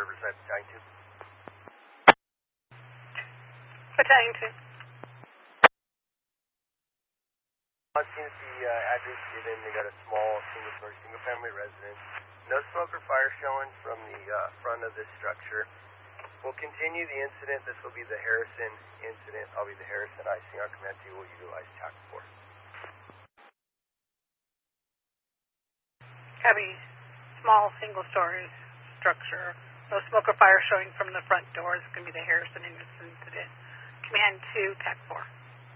Riverside Battalion 2. Battalion 2. It seems the address given, they got a small single-story, single-family residence. No smoke or fire showing from the front of this structure. We'll continue the incident. This will be the Harrison incident. I'll be the Harrison IC. Our command team will utilize TAC 4. Copy. Small single-story structure. No smoke or fire showing from the front doors. It's going to be the Harrison incident. Command 2, TAC 4.